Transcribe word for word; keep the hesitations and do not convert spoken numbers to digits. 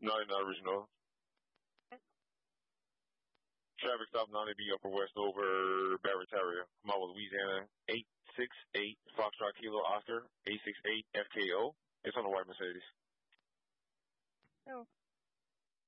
ninety-nine original. Traffic stop ninety B Upper West over Barrett-Terrier. I'm out with Louisiana eight six eight Foxtrot Kilo Oscar eight six eight F K O. It's on the white Mercedes. Oh.